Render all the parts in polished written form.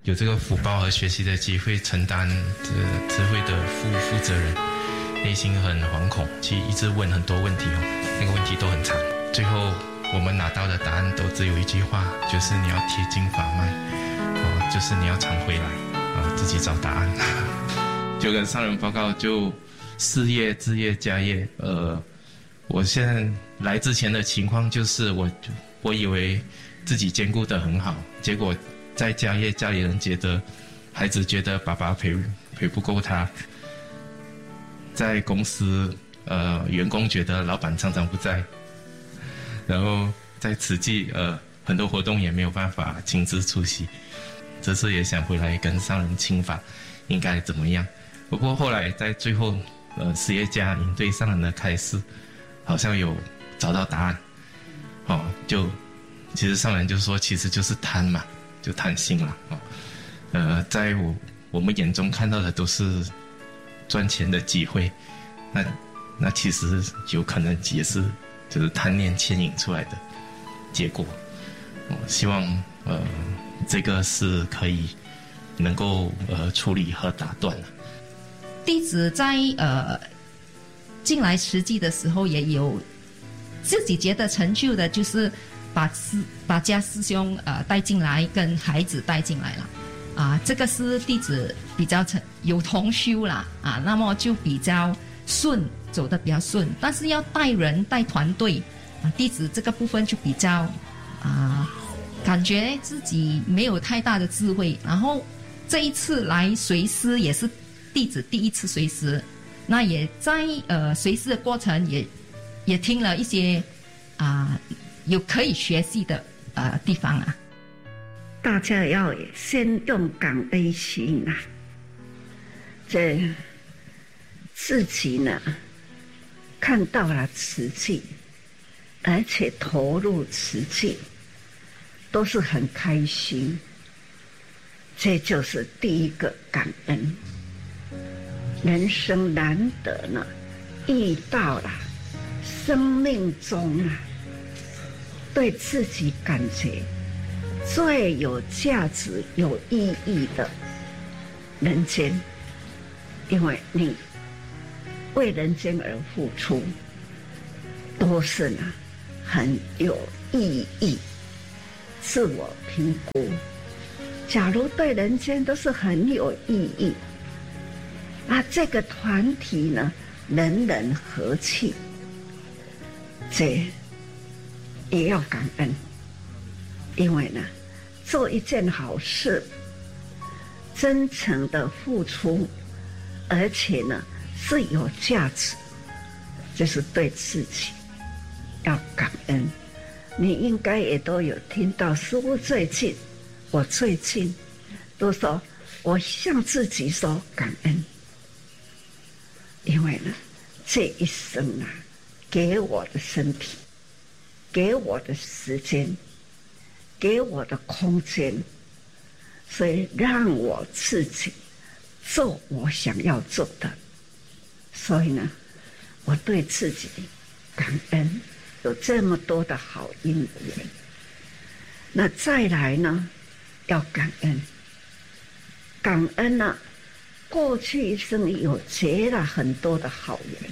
有这个福报和学习的机会，承担这智慧的负责人，内心很惶恐，去一直问很多问题那个问题都很长，最后我们拿到的答案都只有一句话，就是你要贴近法脉，就是你要常回来自己找答案。就跟上人报告，就事业、置业、家业，我现在来之前的情况就是我以为自己兼顾得很好，结果在家业，家里人觉得孩子觉得爸爸陪不够他，在公司员工觉得老板常常不在，然后在慈济很多活动也没有办法亲自出席，这次也想回来跟上人请法应该怎么样。不过后来在最后实业家营对上人的开示，好像有找到答案就其实上人就说其实就是贪嘛，就贪心了在我们眼中看到的都是赚钱的机会，那其实有可能也是就是贪念牵引出来的结果。希望这个是可以能够处理和打断了。 弟子在进来实际的时候，也有自己觉得成就的，就是把家师兄带进来，跟孩子带进来了这个是弟子比较有同修啦那么就比较顺，走得比较顺。但是要带人带团队弟子这个部分就比较感觉自己没有太大的智慧。然后这一次来随师也是弟子第一次随师，那也在随师的过程也听了一些有可以学习的地方大家要先用感恩心这自己呢看到了慈济，而且投入慈济，都是很开心。这就是第一个感恩。人生难得呢，遇到了生命中对自己感觉最有价值、有意义的人间，因为你为人间而付出，都是很有意义。自我评估，假如对人间都是很有意义，这个团体呢，人人和气，这也要感恩。因为呢，做一件好事，真诚的付出，而且呢是有价值，就是对自己要感恩。你应该也都有听到师父我最近都说，我向自己说感恩，因为呢这一生给我的身体，给我的时间，给我的空间，所以让我自己做我想要做的。所以呢，我对自己感恩，有这么多的好因缘。那再来呢，要感恩。感恩呢，过去一生有结了很多的好缘，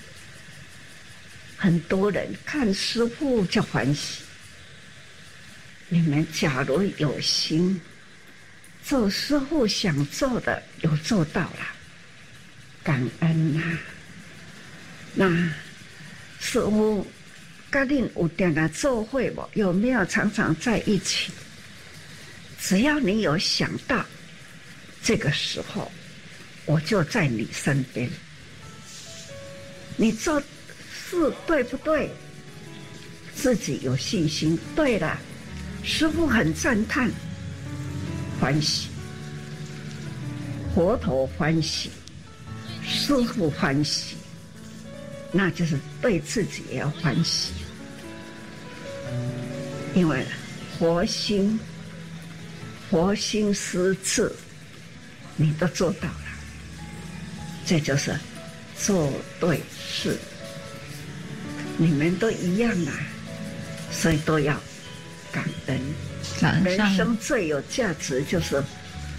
很多人看师父就欢喜。你们假如有心做师父想做的，有做到了，感恩那师父跟恁有点来做会不？有没有常常在一起？只要你有想到，这个时候我就在你身边。你做事对不对？自己有信心。对了，师父很赞叹，欢喜，佛陀欢喜，师父欢喜，那就是对自己也要欢喜。因为佛心施治，你都做到了，这就是做对事。你们都一样所以都要感恩。人生最有价值就是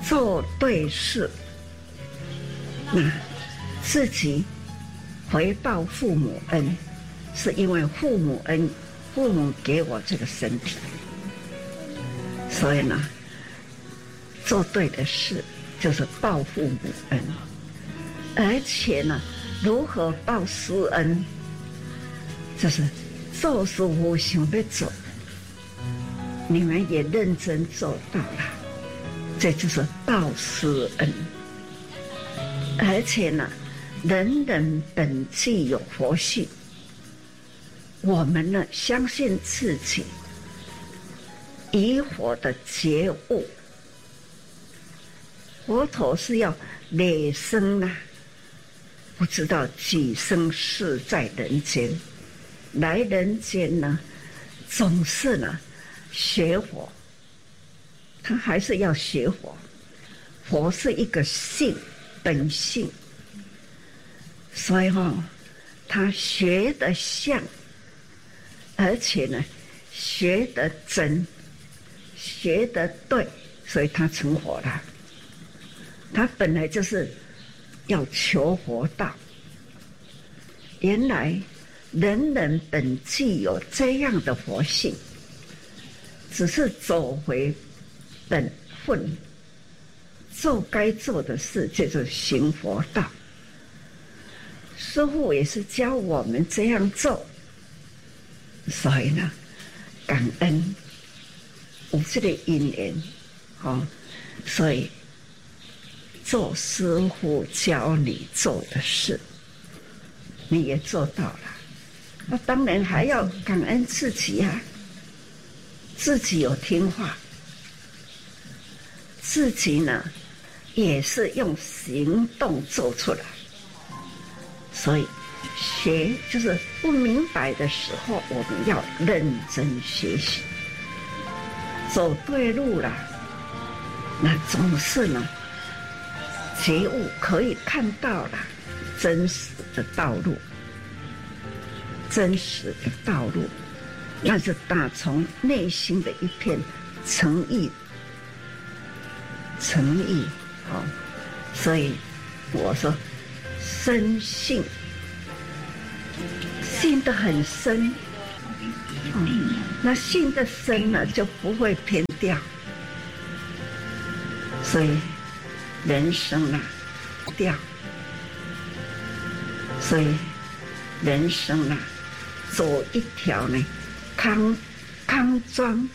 做对事，那自己回报父母恩，是因为父母恩，父母给我这个身体，所以呢，做对的事就是报父母恩，而且呢，如何报师恩，就是做事我想要做，你们也认真做到了，这就是报师恩。而且呢，人人本具有佛性，我们呢相信自己以佛的觉悟，佛陀是要累生啊，不知道几生世在人间，来人间呢，总是呢学佛，他还是要学佛。佛是一个性，本性，所以他学得像，而且呢学得真，学得对，所以他成佛了。他本来就是要求佛道，原来人人本具有这样的佛性，只是走回本分，做该做的事，就是行佛道。师父也是教我们这样做，所以呢，感恩有这个因缘，所以做师父教你做的事，你也做到了。那当然还要感恩自己啊，自己有听话，自己呢也是用行动做出来。所以学就是不明白的时候，我们要认真学习，走对路了，那总是呢觉悟可以看到了真实的道路，真实的道路，那是打从内心的一片诚意，所以我说深信，信得很深，那信得深了就不会偏掉，所以人生啊掉，所以人生啊走一条呢康庄